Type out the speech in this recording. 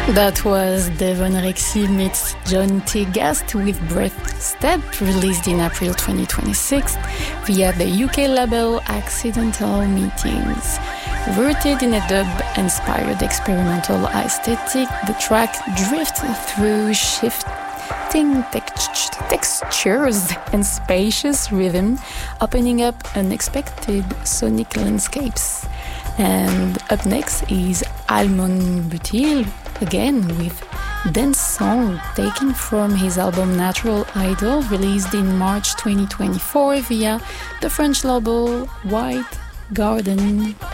That was Devon Rexy meets John Tegast with Breath Step, released in April 2026 via the UK label Accidental Meetings. Rooted in a dub-inspired experimental aesthetic, the track drifts through shifting textures and spacious rhythm, opening up unexpected sonic landscapes. And up next is Almon Butil, again with Dance Song, taken from his album Natural Idol, released in March 2024 via the French label White Garden.